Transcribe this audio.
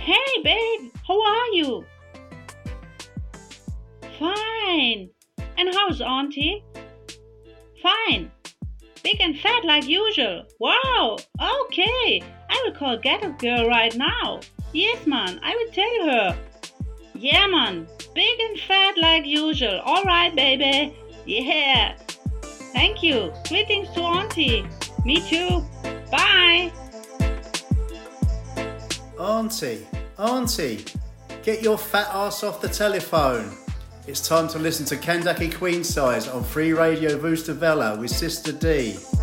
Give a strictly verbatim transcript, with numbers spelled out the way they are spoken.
Hey, babe, how are you? Fine. And how's Auntie? Fine. Big and fat like usual. Wow. Okay. I will call Ghetto Girl right now. Yes, man. I will tell her. Yeah, man. Big and fat like usual. All right, baby. Yeah. Thank you. Greetings to Auntie. Me too. Bye. Auntie, Auntie, get your fat ass off the telephone. It's time to listen to Kandaki Queen Size on Free Radio Vustavella with Sister D.